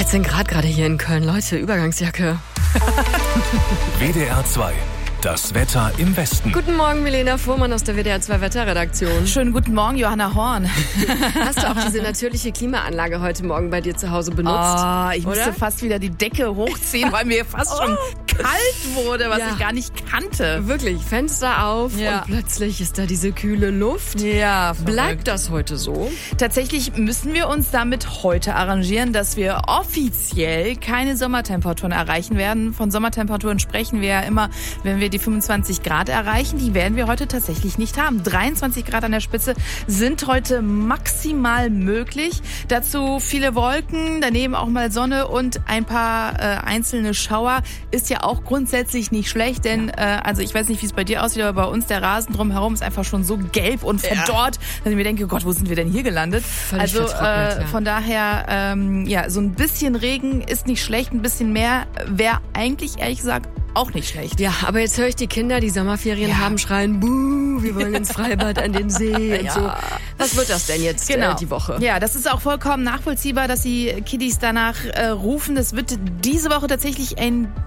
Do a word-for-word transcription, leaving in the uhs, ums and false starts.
dreizehn Grad gerade hier in Köln. Leute, Übergangsjacke. W D R zwei. Das Wetter im Westen. Guten Morgen, Milena Fuhrmann aus der W D R zwei Wetterredaktion. Schönen guten Morgen, Johanna Horn. Hast du auch diese natürliche Klimaanlage heute Morgen bei dir zu Hause benutzt? Oh, ich oder? musste fast wieder die Decke hochziehen, weil mir fast oh. schon kalt wurde, was ja. ich gar nicht kannte. Wirklich, Fenster auf ja. und plötzlich ist da diese kühle Luft. Ja, verrückt. Bleibt das heute so? Tatsächlich müssen wir uns damit heute arrangieren, dass wir offiziell keine Sommertemperaturen erreichen werden. Von Sommertemperaturen sprechen wir ja immer, wenn wir die fünfundzwanzig Grad erreichen. Die werden wir heute tatsächlich nicht haben. dreiundzwanzig Grad an der Spitze sind heute maximal möglich. Dazu viele Wolken, daneben auch mal Sonne und ein paar äh, einzelne Schauer. Ist ja auch grundsätzlich nicht schlecht, denn äh, also ich weiß nicht, wie es bei dir aussieht, aber bei uns der Rasen drumherum ist einfach schon so gelb und verdorrt, ja. dass ich mir denke, Gott, wo sind wir denn hier gelandet? Völlig also vertrocknet, äh, ja. von daher, ähm, ja, so ein bisschen Regen ist nicht schlecht, ein bisschen mehr wäre eigentlich, ehrlich gesagt, auch nicht schlecht. Ja, aber jetzt höre ich die Kinder, die Sommerferien ja. haben, schreien, buh, wir wollen ins Freibad, an den See und ja. so. Was wird das denn jetzt genau. äh, die Woche? Ja, das ist auch vollkommen nachvollziehbar, dass die Kiddies danach äh, rufen. Das wird diese Woche tatsächlich ein